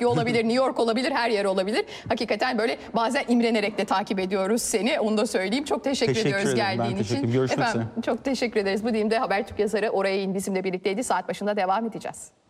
Tokyo olabilir, New York olabilir, her yer olabilir. Hakikaten böyle bazen imrenerek de takip ediyoruz seni. Onu da söyleyeyim. Çok teşekkür ediyoruz geldiğin için. Görüşmek üzere. Efendim çok teşekkür ederiz. Bu diyeyim de Habertürk yazarı Oraya İn bizimle birlikteydi. Saat başında devam edeceğiz.